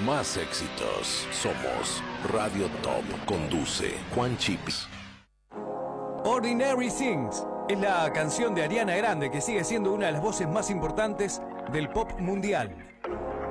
Más éxitos. Somos Radio Top. Conduce Juan Chips. Ordinary Things es la canción de Ariana Grande que sigue siendo una de las voces más importantes del pop mundial.